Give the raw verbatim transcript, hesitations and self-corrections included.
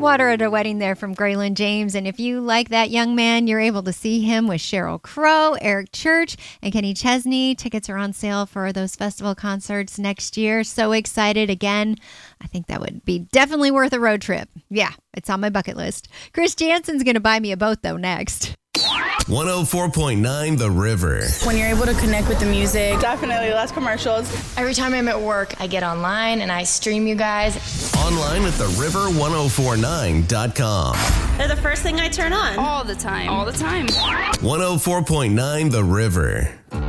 Water at a Wedding there from Graylin James. And if you like that young man, you're able to see him with Sheryl Crow, Eric Church, and Kenny Chesney. Tickets are on sale for those festival concerts next year. So excited again. I think that would be definitely worth a road trip. Yeah, it's on my bucket list. Chris Jansen's going to buy me a boat, though, next. one oh four point nine The River. When you're able to connect with the music. Definitely less commercials. Every time I'm at work, I get online and I stream you guys. Online at the river ten forty-nine dot com. They're the first thing I turn on. All the time. All the time. one oh four point nine The River.